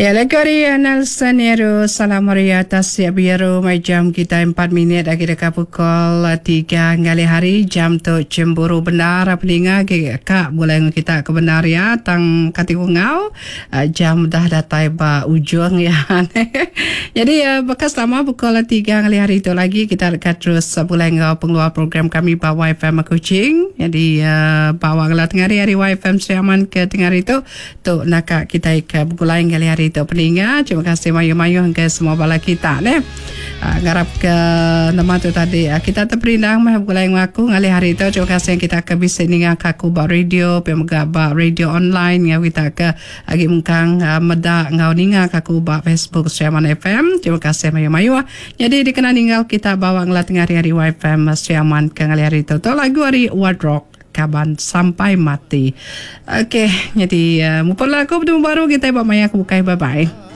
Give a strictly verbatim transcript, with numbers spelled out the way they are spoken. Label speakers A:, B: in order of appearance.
A: Ya, lekari Nelson Nero salam hari atas ya biaro mai jam kita empat minit lagi dekat pukul tiga ngali hari jam tu cemburu benar peninga kak boleh kita kebenar ya tang katiku ngau jam dah datai ba ujung ya. Jadi ya bekas lama pukul tiga ngali hari itu lagi kita dekat terus boleh ngau pengeluar program kami ba Y F M Kuching. Jadi uh, bawa ngelat ngari hari Y F M Siaman ke tengah itu tu nak kita ke begulai ngali hari itu peninga. Terima kasih mayu-mayu ke semua bala kita ne. Uh, ngarap ke nama tu tadi uh, kita terperindang mah begulai ngaku ngali hari itu. Terima kasih yang kita ke bisa ninga kaku ba radio pemega ba radio online yang kita ke agi mungkang uh, meda ngau ninga kaku ba Facebook Siaman F M. Terima kasih mayu-mayu. Jadi dikenal ninggal kita bawa ngelat ngari hari Y F M Siaman ke ngali hari itu. Tu lagu hari Wardrock kaban sampai mati. Okey, jadi uh, mumpul lagu baru kita buat maya aku bukai bye bye.